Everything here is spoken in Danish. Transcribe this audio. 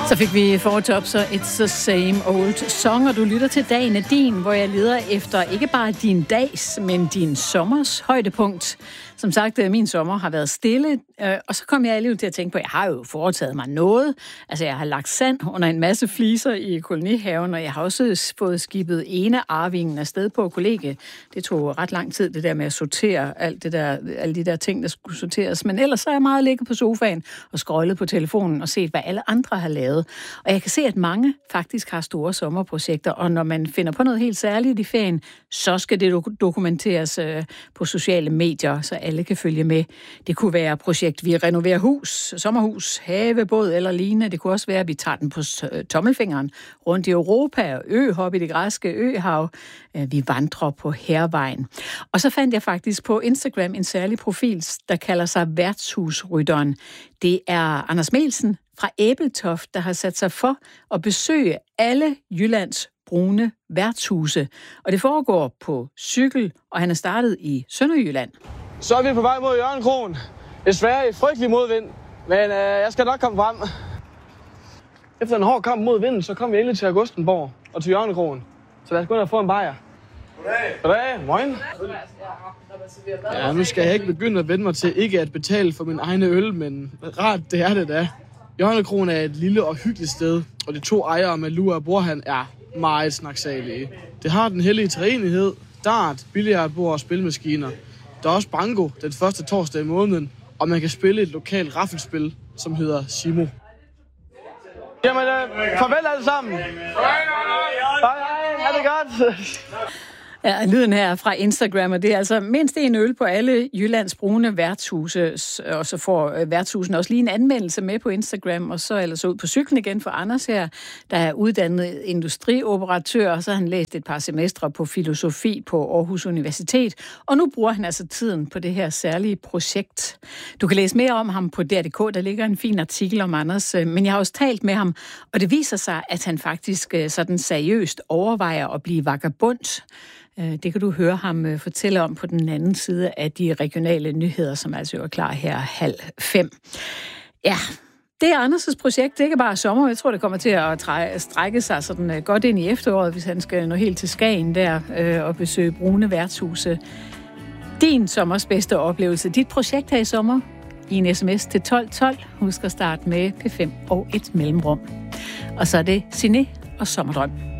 Så fik vi fortop, så It's the Same Old Song, og du lytter til Dagen er din, hvor jeg leder efter ikke bare din dags, men din sommers højdepunkt. Som sagt, min sommer har været stille, og så kom jeg alligevel til at tænke på, at jeg har jo foretaget mig noget. Altså, jeg har lagt sand under en masse fliser i kolonihaven, og jeg har også fået skibet ene arvingen afsted på kollegie. Det tog ret lang tid, det der med at sortere alle de der ting, der skulle sorteres. Men ellers så er jeg meget ligget på sofaen og scrollet på telefonen og set, hvad alle andre har lavet. Og jeg kan se, at mange faktisk har store sommerprojekter, og når man finder på noget helt særligt i ferien, så skal det dokumenteres på sociale medier, så alle kan følge med. Det kunne være projekt, vi renoverer hus, sommerhus, have, båd eller lignende. Det kunne også være, at vi tager den på tommelfingeren rundt i Europa, øhop i det græske øhav. Vi vandrer på Hærvejen. Og så fandt jeg faktisk på Instagram en særlig profil, der kalder sig Værtshusrytteren. Det er Anders Melsen fra Æbeltoft, der har sat sig for at besøge alle Jyllands brune værtshuse. Og det foregår på cykel, og han er startet i Sønderjylland. Så er vi på vej mod Jørgenkroen. Desværre i frygtelig modvind, men jeg skal nok komme frem. Efter en hård kamp mod vinden, så kom vi endelig til Augustenborg og til Jørgenkroen. Så lad os gå ind og få en bajer. Goddag. Moin. Ja, nu skal jeg ikke begynde at vende mig til ikke at betale for min egne øl, men rart det er det da. Jørgenkroen er et lille og hyggeligt sted, og de to ejere med Lua og Borhan er meget snaksalige. Det har den hellige træenighed, dart, billiardbord og spilmaskiner. Der er også banko den første torsdag i måneden, og man kan spille et lokalt raffelspil, som hedder Simo. Jamen, farvel alle sammen. Hej, ha' det godt. Ja, lyden her fra Instagram, og det er altså mindst en øl på alle Jyllands brune værtshuse, og så får værtshusene også lige en anmeldelse med på Instagram, og så ellers ud på cyklen igen for Anders her, der er uddannet industrioperatør, og så har han læst et par semestre på filosofi på Aarhus Universitet, og nu bruger han altså tiden på det her særlige projekt. Du kan læse mere om ham på DR.dk, der ligger en fin artikel om Anders, men jeg har også talt med ham, og det viser sig, at han faktisk sådan seriøst overvejer at blive vagabond. Det kan du høre ham fortælle om på den anden side af de regionale nyheder, som altså er klar her 4:30. Ja, det er Anders' projekt. Det er ikke bare sommer. Jeg tror, det kommer til at strække sig sådan godt ind i efteråret, hvis han skal nå helt til Skagen der og besøge brune værtshuse. Din sommers bedste oplevelse. Dit projekt her i sommer i en sms til 1212. Husk at starte med P5 og et mellemrum. Og så er det Siné og Sommerdrøm.